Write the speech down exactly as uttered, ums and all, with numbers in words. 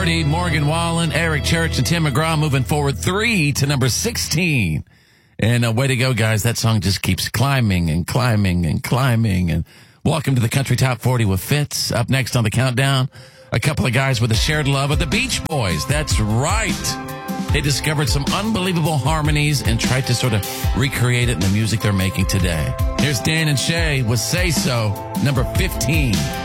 forty, Morgan Wallen, Eric Church, and Tim McGraw moving forward three to number sixteen. And uh, way to go, guys. That song just keeps climbing and climbing and climbing. And welcome to the Country Top forty with Fitz. Up next on the countdown, a couple of guys with a shared love of the Beach Boys. That's right. They discovered some unbelievable harmonies and tried to sort of recreate it in the music they're making today. Here's Dan and Shay with Say So, number fifteen.